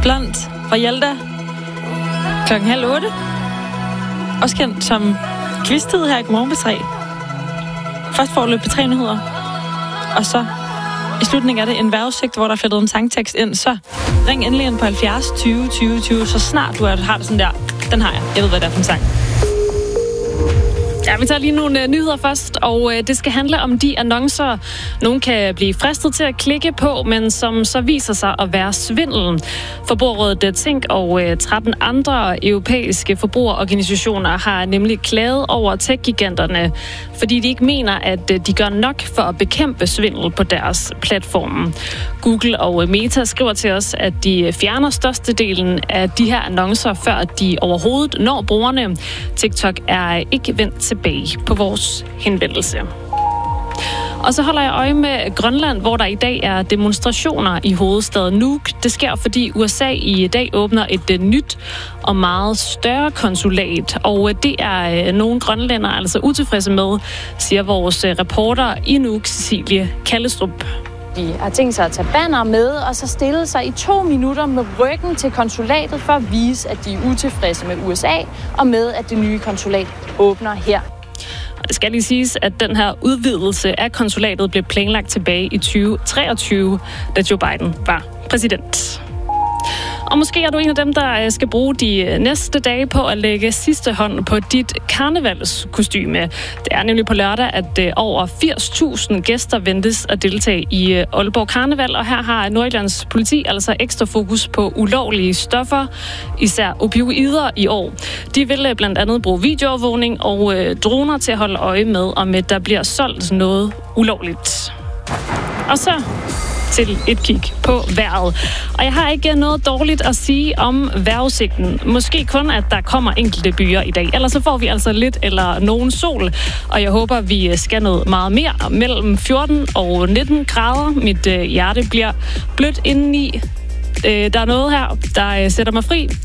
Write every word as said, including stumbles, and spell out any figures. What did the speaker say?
Blandt fra Hjalta. Klokken halv otte. Også kendt som quiz-tid her i Godmorgen P tre. Først får du P tre-nyheder. Og så i slutningen er det en vejrudsigt, hvor der er flettet en sangtekst ind. Så ring endelig ind på halvfjerds tyve tyve tyve, så snart du har det sådan der. Den har jeg. Jeg ved, hvad det er for en sang. Ja, vi tager lige nogle uh, nyheder først, og uh, det skal handle om de annoncer, nogen kan blive fristet til at klikke på, men som så viser sig at være svindel. Forbrugerrådet Tænk og uh, tretten andre europæiske forbrugerorganisationer har nemlig klaget over tech-giganterne, fordi de ikke mener, at uh, de gør nok for at bekæmpe svindel på deres platforme. Google og uh, Meta skriver til os, at de fjerner størstedelen af de her annoncer, før de overhovedet når brugerne. TikTok er ikke vendt tilbage på vores henvendelse. Og så holder jeg øje med Grønland, hvor der i dag er demonstrationer i hovedstaden Nuuk. Det sker, fordi U S A i dag åbner et nyt og meget større konsulat, og det er nogle grønlændere altså utilfredse med, siger vores reporter i Nuuk, Cecilie Kallestrup. De har tænkt sig at tage banner med, og så stille sig i to minutter med ryggen til konsulatet for at vise, at de er utilfredse med U S A, og med, at det nye konsulat åbner her. Det skal lige siges, at den her udvidelse af konsulatet blev planlagt tilbage i tyve treogtyve, da Joe Biden var præsident. Og måske er du en af dem, der skal bruge de næste dage på at lægge sidste hånd på dit karnevalskostyme. Det er nemlig på lørdag, at over firs tusind gæster ventes at deltage i Aalborg Karneval, og her har Nordjyllands politi altså ekstra fokus på ulovlige stoffer, især opioider i år. De vil blandt andet bruge videoovervågning og droner til at holde øje med, om der bliver solgt noget ulovligt. Og så til et kig på vejret. Og jeg har ikke noget dårligt at sige om vejrudsigten. Måske kun, at der kommer enkelte byer i dag. Ellers så får vi altså lidt eller nogen sol. Og jeg håber, vi skal noget meget mere. Mellem fjorten og nitten grader. Mit øh, hjerte bliver blødt indeni. Øh, der er noget her, der øh, sætter mig fri.